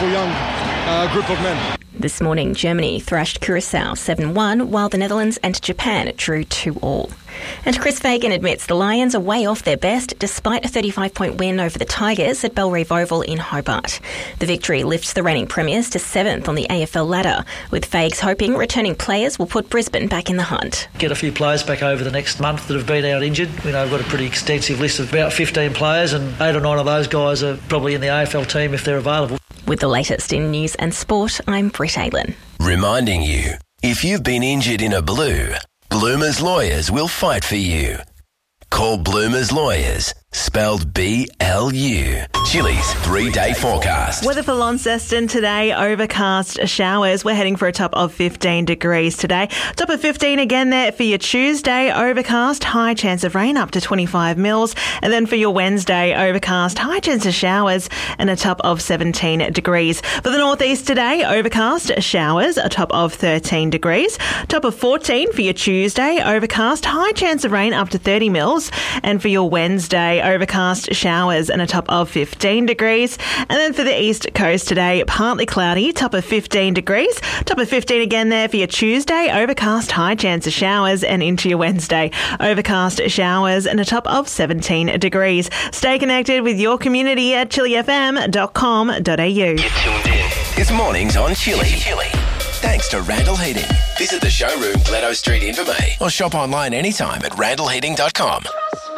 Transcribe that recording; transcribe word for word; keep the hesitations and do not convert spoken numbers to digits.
young uh, group of men. This morning, Germany thrashed Curacao seven one, while the Netherlands and Japan drew two all. And Chris Fagan admits the Lions are way off their best despite a thirty-five point win over the Tigers at Bellerive Oval in Hobart. The victory lifts the reigning premiers to seventh on the A F L ladder, with Fags hoping returning players will put Brisbane back in the hunt. Get a few players back over the next month that have been out injured. You know, we've got a pretty extensive list of about fifteen players, and eight or nine of those guys are probably in the A F L team if they're available. With the latest in news and sport, I'm Britt Aylin. Reminding you, if you've been injured in a blue, Bloomers Lawyers will fight for you. Call Bloomers Lawyers, spelled B L U. Chili's three-day forecast. Weather for Launceston today, overcast showers. We're heading for a top of fifteen degrees today. Top of fifteen again there for your Tuesday, overcast, high chance of rain up to twenty-five mils. And then for your Wednesday, overcast, high chance of showers and a top of seventeen degrees. For the northeast today, overcast showers, a top of thirteen degrees. Top of fourteen for your Tuesday, overcast, high chance of rain up to thirty mils. And for your Wednesday, overcast showers and a top of fifteen degrees. And then for the east coast today, partly cloudy, top of fifteen degrees. Top of fifteen again there for your Tuesday, overcast, high chance of showers, and into your Wednesday, overcast showers and a top of seventeen degrees. Stay connected with your community at chili f m dot com dot a u. You're tuned in. It's mornings on Chili. Chili. Thanks to Randall Heating. Visit the showroom, Glencoe Street, Invermay, or shop online anytime at randall heating dot com.